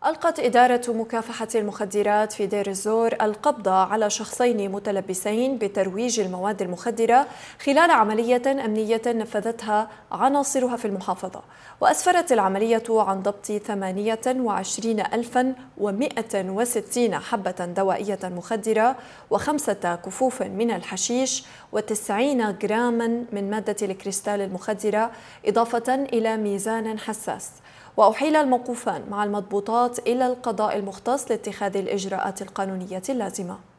ألقت إدارة مكافحة المخدرات في دير الزور القبض على شخصين متلبسين بترويج المواد المخدرة خلال عملية أمنية نفذتها عناصرها في المحافظة. وأسفرت العملية عن ضبط 28,160 حبة دوائية مخدرة و5 كفوف من الحشيش و90 جراما من مادة الكريستال المخدرة، إضافة إلى ميزان حساس. وأحيل الموقوفان مع المضبوطات إلى القضاء المختص لاتخاذ الإجراءات القانونية اللازمة.